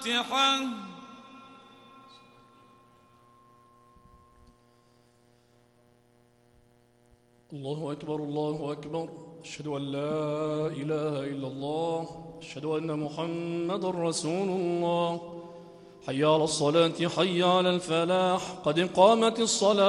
الفاتحة. الله أكبر الله أكبر، أشهد أن لا إله إلا الله، أشهد أن محمد رسول الله. حي على الصلاة، حي على الفلاح، قد قامت الصلاة.